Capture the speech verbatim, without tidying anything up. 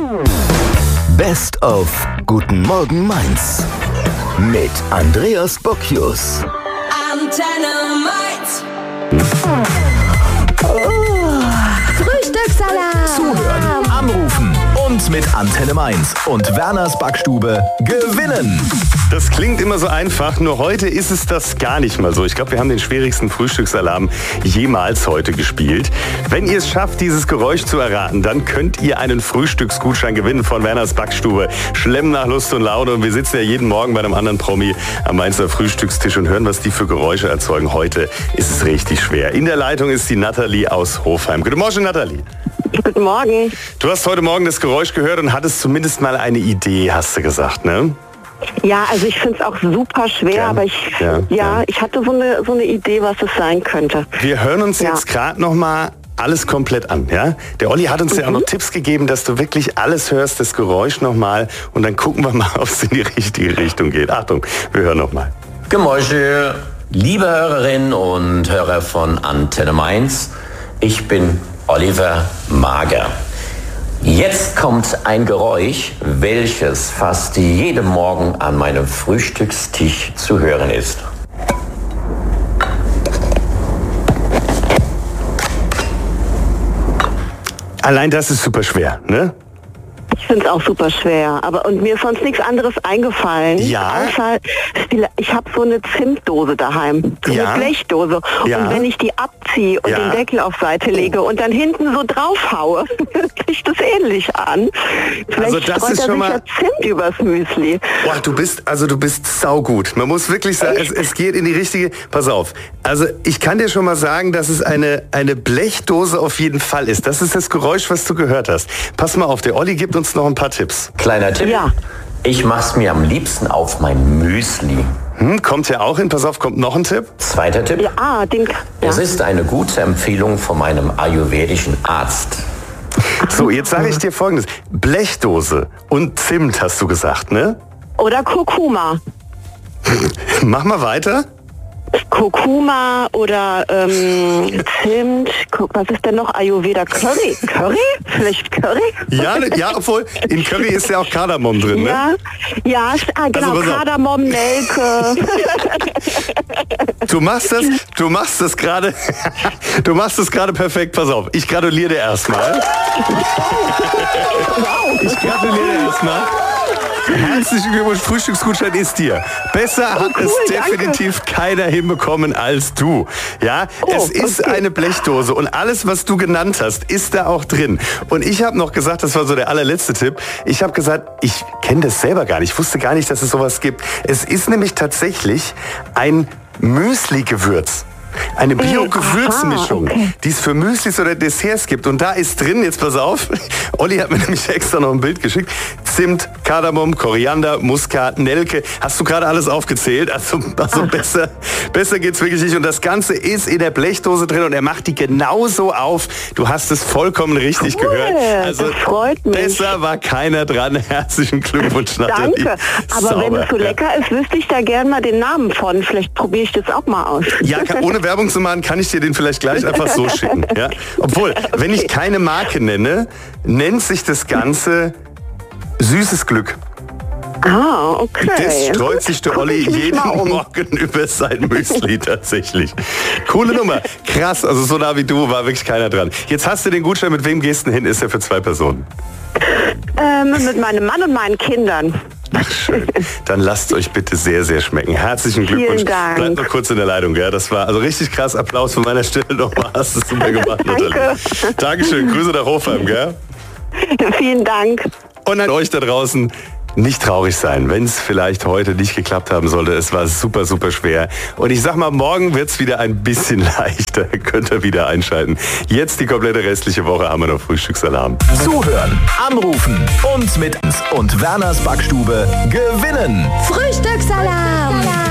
Best of Guten Morgen Mainz mit Andreas Bocchius. Antenne Mainz. Oh, Frühstückssalat. Zuhören, anrufen und mit Antenne Mainz und Werners Backstube gewinnen. Das klingt immer so einfach, nur heute ist es das gar nicht mal so. Ich glaube, wir haben den schwierigsten Frühstücksalarm jemals heute gespielt. Wenn ihr es schafft, dieses Geräusch zu erraten, dann könnt ihr einen Frühstücksgutschein gewinnen von Werners Backstube. Schlemmen nach Lust und Laune. Und wir sitzen ja jeden Morgen bei einem anderen Promi am Mainzer Frühstückstisch und hören, was die für Geräusche erzeugen. Heute ist es richtig schwer. In der Leitung ist die Nathalie aus Hofheim. Guten Morgen, Nathalie. Guten Morgen. Du hast heute Morgen das Geräusch gehört und hattest zumindest mal eine Idee, hast du gesagt, ne? Ja, also ich finde es auch super schwer, Gern. aber ich, Ja, ja, ja. ich hatte so eine, so eine Idee, was es sein könnte. Wir hören uns Ja. jetzt gerade noch mal alles komplett an, ja? Der Olli hat uns ja auch noch Tipps gegeben, dass du wirklich alles hörst, das Geräusch noch mal, und dann gucken wir mal, ob es in die richtige Richtung geht. Achtung, wir hören noch mal. Gemäusche, liebe Hörerinnen und Hörer von Antenne Mainz, ich bin Oliver Mager. Jetzt kommt ein Geräusch, welches fast jeden Morgen an meinem Frühstückstisch zu hören ist. Allein das ist super schwer, ne? Ich finde es auch super schwer, aber und mir ist sonst nichts anderes eingefallen. Ja. Außer, ich habe so eine Zimtdose daheim, so Ja. eine Blechdose. Ja. Und wenn ich die abziehe und Ja. den Deckel auf Seite lege und dann hinten so draufhaue, kriegt das ähnlich an. Vielleicht Also das streut ist er schon sich mal- ja Zimt übers Müsli. Boah, du bist, also du bist saugut. Man muss wirklich sagen, es, es geht in die richtige... Pass auf, also ich kann dir schon mal sagen, dass es eine, eine Blechdose auf jeden Fall ist. Das ist das Geräusch, was du gehört hast. Pass mal auf, der Olli gibt uns noch ein paar Tipps. Kleiner Tipp, Ja. ich mach's mir am liebsten auf mein Müsli. Hm, kommt ja auch hin. Pass auf, kommt noch ein Tipp. Zweiter Tipp, Ja, ah, den, ja. es ist eine gute Empfehlung von meinem ayurvedischen Arzt. So, jetzt sage ich dir Folgendes. Blechdose und Zimt hast du gesagt, ne? Oder Kurkuma. Mach mal weiter. Kurkuma oder ähm, Zimt. Guck, was ist denn noch? Ayurveda Curry? Curry? Vielleicht Curry? Ja, ne- ja, obwohl in Curry ist ja auch Kardamom drin, ne? Ja, ja, ah, genau, pass auf. Kardamom, Nelke. Du machst das, du machst das gerade, du machst das gerade perfekt. Pass auf, ich gratuliere dir erstmal. Ich gratuliere dir erstmal. Herzlichen Glückwunsch, Frühstücksgutschein ist dir. Besser hat cool, es danke. definitiv keiner hinbekommen als du. Ja, Oh, es ist okay. eine Blechdose und alles, was du genannt hast, ist da auch drin. Und ich habe noch gesagt, das war so der allerletzte Tipp, ich habe gesagt, ich kenne das selber gar nicht, ich wusste gar nicht, dass es sowas gibt. Es ist nämlich tatsächlich ein Müsli-Gewürz. Eine Bio-Gewürzmischung, aha, okay. die es für Müslis oder Desserts gibt. Und da ist drin, jetzt pass auf, Olli hat mir nämlich extra noch ein Bild geschickt, Zimt, Kardamom, Koriander, Muskat, Nelke. Hast du gerade alles aufgezählt? Also, also besser, besser geht's wirklich nicht. Und das Ganze ist in der Blechdose drin und er macht die genauso auf. Du hast es vollkommen richtig Cool, gehört. Also das freut mich. besser war keiner dran. Herzlichen Glückwunsch, Nathalie. Danke. Aber Sauber. wenn es so Ja. lecker ist, wüsste ich da gern mal den Namen von. Vielleicht probiere ich das auch mal aus. Ja, kann, ohne Werbung zu machen, kann ich dir den vielleicht gleich einfach so schicken. Ja? Obwohl, wenn ich keine Marke nenne, nennt sich das Ganze Süßes Glück. Ah, okay. Das streut sich der Guck Olli ich mich jeden mal um. Morgen über sein Müsli tatsächlich. Coole Nummer. Krass, also so nah wie du war wirklich keiner dran. Jetzt hast du den Gutschein, mit wem gehst du hin? Ist ja für zwei Personen. Ähm, mit meinem Mann und meinen Kindern. Ach, schön. Dann lasst euch bitte sehr, sehr schmecken. Herzlichen Vielen Glückwunsch. Dank. Bleibt noch kurz in der Leitung, ja. Das war also richtig krass. Applaus von meiner Stelle nochmal. Hast du super gemacht, Danke. Nathalie. Dankeschön. Grüße nach Hofheim, gell? Vielen Dank. Und an euch da draußen, nicht traurig sein, wenn es vielleicht heute nicht geklappt haben sollte. Es war super, super schwer. Und ich sag mal, morgen wird es wieder ein bisschen leichter. Könnt ihr wieder einschalten. Jetzt die komplette restliche Woche haben wir noch Frühstücksalarm. Zuhören, anrufen und mit uns und Werners Backstube gewinnen. Frühstücksalarm.